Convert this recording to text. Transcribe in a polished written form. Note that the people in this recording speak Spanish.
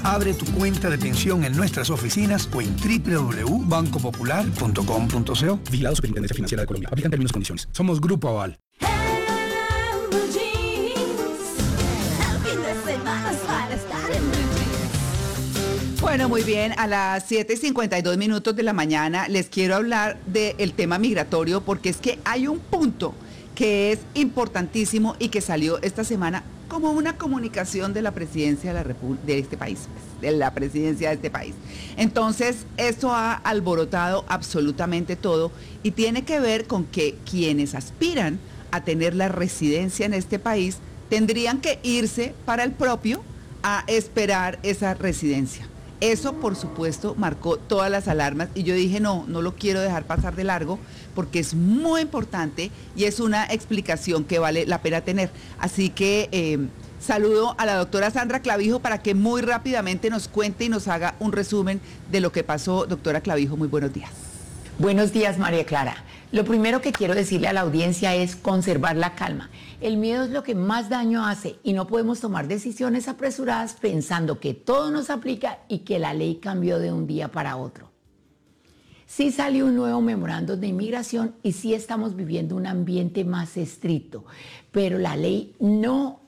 Abre tu cuenta de pensión en nuestras oficinas o en www.bancopopular.com.co. Vigilado Superintendencia Financiera de Colombia. Aplican términos y condiciones. Somos Grupo Aval. Bueno, muy bien, a las 7:52 de la mañana les quiero hablar del tema migratorio porque es que hay un punto que es importantísimo y que salió esta semana como una comunicación de la presidencia de este país, de la presidencia de este país. Entonces, esto ha alborotado absolutamente todo y tiene que ver con que quienes aspiran a tener la residencia en este país tendrían que irse para el propio a esperar esa residencia. Eso, por supuesto, marcó todas las alarmas y yo dije, no lo quiero dejar pasar de largo porque es muy importante y es una explicación que vale la pena tener. Así que saludo a la doctora Sandra Clavijo para que muy rápidamente nos cuente y nos haga un resumen de lo que pasó. Doctora Clavijo, muy buenos días. Buenos días, María Clara. Lo primero que quiero decirle a la audiencia es conservar la calma. El miedo es lo que más daño hace y no podemos tomar decisiones apresuradas pensando que todo nos aplica y que la ley cambió de un día para otro. Sí salió un nuevo memorándum de inmigración y sí estamos viviendo un ambiente más estricto, pero la ley no